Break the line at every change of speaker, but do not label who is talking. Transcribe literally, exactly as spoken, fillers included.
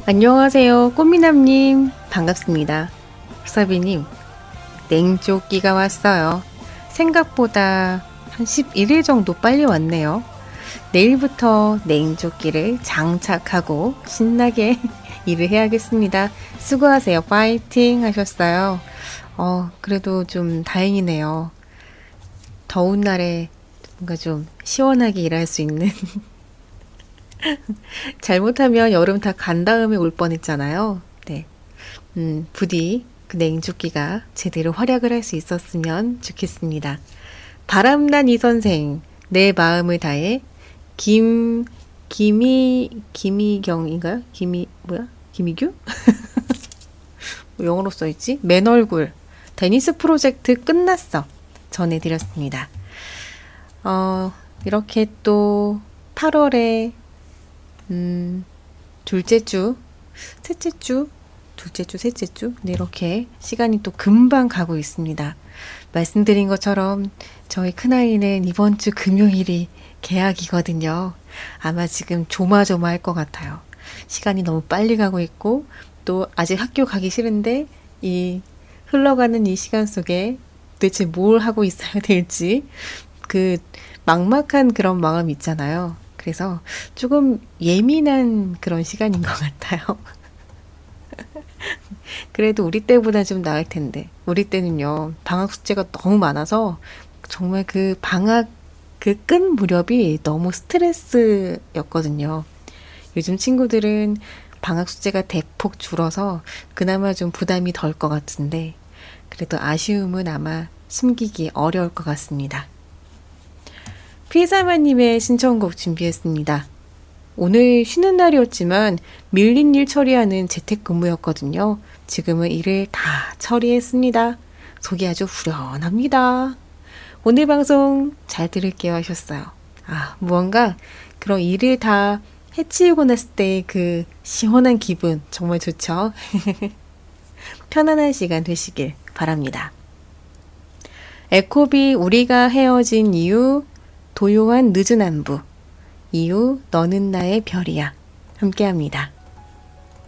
안녕하세요. 꽃미남님 반갑습니다. 수사비님, 냉조끼가 왔어요. 생각보다 한 십일 일 정도 빨리 왔네요. 내일부터 냉조끼를 장착하고 신나게 일을 해야겠습니다. 수고하세요. 파이팅 하셨어요. 어, 그래도 좀 다행이네요. 더운 날에 뭔가 좀 시원하게 일할 수 있는 잘못하면 여름 다 간 다음에 올 뻔했잖아요. 네. 음, 부디 그 냉조끼가 제대로 활약을 할 수 있었으면 좋겠습니다. 바람난 이 선생, 내 마음을 다해. 김, 김이, 김이경인가요? 김이, 뭐야? 김이규? 뭐 영어로 써있지? 맨얼굴. 테니스 프로젝트 끝났어. 전해드렸습니다. 어, 이렇게 또 팔월에 음, 둘째 주, 셋째 주, 둘째 주, 셋째 주, 네, 이렇게 시간이 또 금방 가고 있습니다. 말씀드린 것처럼 저희 큰아이는 이번 주 금요일이 개학이거든요. 아마 지금 조마조마할 것 같아요. 시간이 너무 빨리 가고 있고, 또 아직 학교 가기 싫은데, 이 흘러가는 이 시간 속에 도대체 뭘 하고 있어야 될지, 그 막막한 그런 마음 있잖아요. 그래서 조금 예민한 그런 시간인 것 같아요. 그래도 우리 때보다 좀 나을 텐데. 우리 때는요, 방학 숙제가 너무 많아서 정말 그 방학 그 끝 무렵이 너무 스트레스였거든요. 요즘 친구들은 방학 숙제가 대폭 줄어서 그나마 좀 부담이 덜 것 같은데, 그래도 아쉬움은 아마 숨기기 어려울 것 같습니다. 피사마님의 신청곡 준비했습니다. 오늘 쉬는 날이었지만 밀린 일 처리하는 재택근무였거든요. 지금은 일을 다 처리했습니다. 속이 아주 후련합니다. 오늘 방송 잘 들을게요 하셨어요. 아, 무언가 그런 일을 다 해치우고 났을 때 그 시원한 기분 정말 좋죠. 편안한 시간 되시길 바랍니다. 에코비 우리가 헤어진 이유, 도요한 늦은 안부, 이유 너는 나의 별이야 함께합니다.